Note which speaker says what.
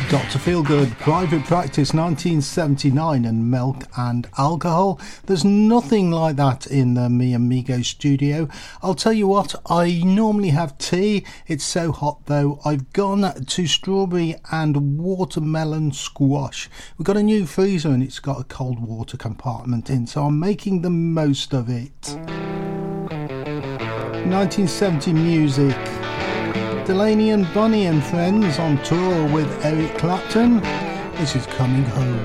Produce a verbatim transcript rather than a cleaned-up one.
Speaker 1: Doctor Feelgood, Private Practice nineteen seventy-nine, and Milk and Alcohol. There's nothing like that in the Me Amigo studio. I'll tell you what, I normally have tea. It's so hot though. I've gone to strawberry and watermelon squash. We've got a new freezer and it's got a cold water compartment in, so I'm making the most of it. nineteen seventy music. Delaney and Bonnie and Friends on tour with Eric Clapton. This is Coming Home.